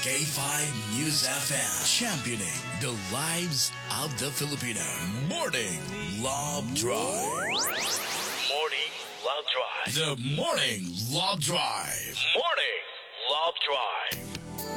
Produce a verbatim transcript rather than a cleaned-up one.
K five News F M, championing the lives of the Filipino. Morning Love Drive. Morning Love Drive. The Morning Love Drive. Morning Love Drive.